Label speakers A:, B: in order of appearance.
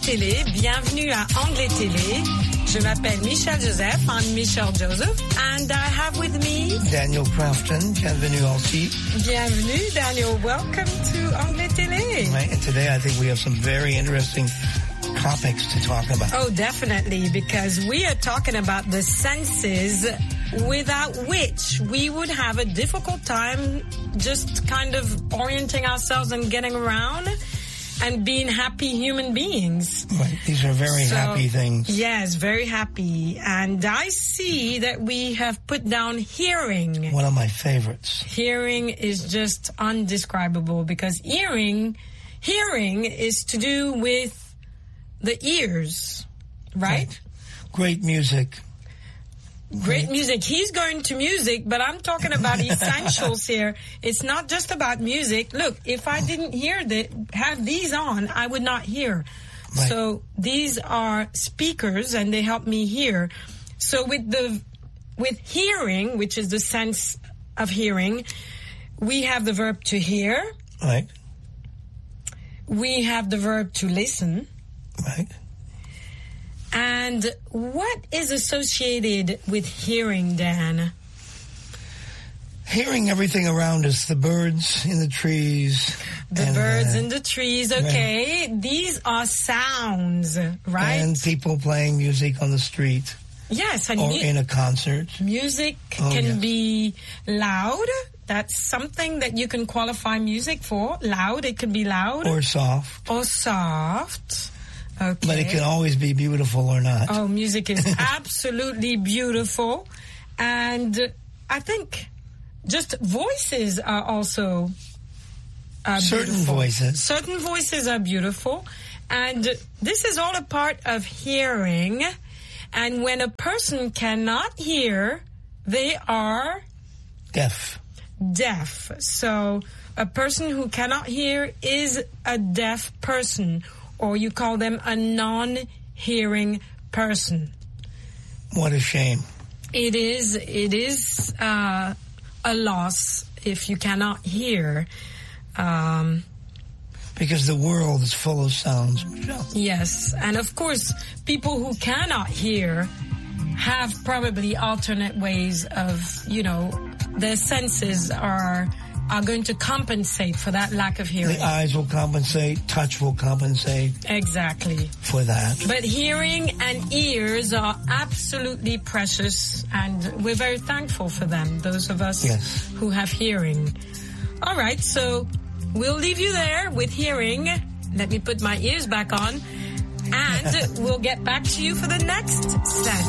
A: Télé, bienvenue à Anglais Télé. Je m'appelle Michelle Joseph, I'm Michelle Joseph, and I have with me
B: Daniel Crafton. Bienvenue aussi.
A: Bienvenue, Daniel. Welcome to Anglais Télé.
B: Right, and today I think we have some very interesting topics to talk about.
A: Oh, definitely, because we are talking about the senses without which we would have a difficult time just kind of orienting ourselves and getting around and being happy human beings.
B: Right, these are very happy things.
A: Yes, very happy. And I see that we have put down hearing.
B: One of my favorites.
A: Hearing is just undescribable because hearing is to do with the ears, right?
B: Great music.
A: Great music. He's going to music, but I'm talking about essentials here. It's not just about music. Look, if I didn't have these on, I would not hear.
B: Right.
A: So these are speakers and they help me hear. So with hearing, which is the sense of hearing, we have the verb to hear.
B: Right.
A: We have the verb to listen.
B: Right.
A: And what is associated with hearing, Dan?
B: Hearing everything around us, the birds in the trees.
A: The birds in the trees, okay. Right. These are sounds, right?
B: And people playing music on the street.
A: Yes. And
B: or in a concert.
A: Music can be loud. That's something that you can qualify music for. Loud, it can be loud.
B: Or soft.
A: Or soft. Okay.
B: But it can always be beautiful or not.
A: Oh, music is absolutely beautiful. And I think just voices are also
B: certain
A: beautiful.
B: voices.
A: Certain voices are beautiful. And this is all a part of hearing. And when a person cannot hear, they are
B: deaf.
A: Deaf. So a person who cannot hear is a deaf person. Or you call them a non-hearing person.
B: What a shame.
A: It is a loss if you cannot hear.
B: Because the world is full of sounds, Michelle.
A: Yes, and of course, people who cannot hear have probably alternate ways of, their senses are going to compensate for that lack of hearing.
B: The eyes will compensate, touch will compensate.
A: Exactly.
B: For that.
A: But hearing and ears are absolutely precious, and we're very thankful for them, those of us who have hearing. All right, so we'll leave you there with hearing. Let me put my ears back on, and we'll get back to you for the next set.